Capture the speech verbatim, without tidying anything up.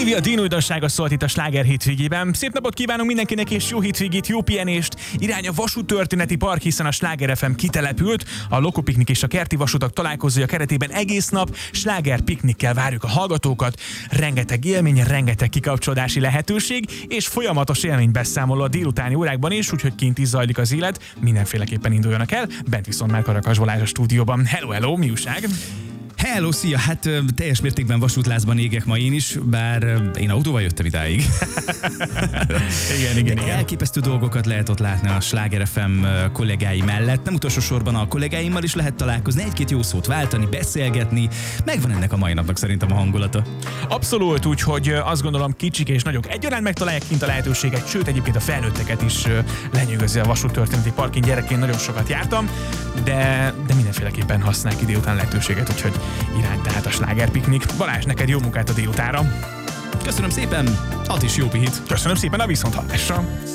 Olivia Dean újdonsága szólt itt a Sláger hétvégében. Szép napot kívánunk mindenkinek és jó hétvégét, jó pihenést. Irány a vasúttörténeti park, hiszen a Sláger ef em kitelepült. A Lokopiknik és a Kerti Vasutak találkozója keretében egész nap sláger piknikkel várjuk a hallgatókat. Rengeteg élmény, rengeteg kikapcsolódási lehetőség és folyamatos élménybeszámoló a délutáni órákban is, úgyhogy kint is zajlik az élet. Mindenféleképpen induljanak el. Bent viszont már Karakas Balázs a stúdióban. Hello, hello, mi újság? Hello, szia! Hát ö, teljes mértékben vasútlázban égek ma én is, bár ö, én autóval jöttem idáig. igen, igen, igen. Elképesztő dolgokat lehet ott látni a Sláger ef em kollégái mellett. Nem utolsó sorban a kollégáimmal is lehet találkozni, egy-két jó szót váltani, beszélgetni. Megvan ennek a mai napnak szerintem a hangulata. Abszolút, úgyhogy azt gondolom kicsik és nagyok egyaránt megtalálják kint a lehetőséget, sőt egyébként a felnőtteket is lenyűgözi a vasúttörténeti park. Én gyerekként nagyon sokat jártam, de, de mindenféleképpen használják ki délután lehetőséget, úgyhogy irány tehát a slágerpiknik. Balázs, neked jó munkát a délutára. Köszönöm szépen, ad is jó pihit. Köszönöm szépen a viszonthallásra.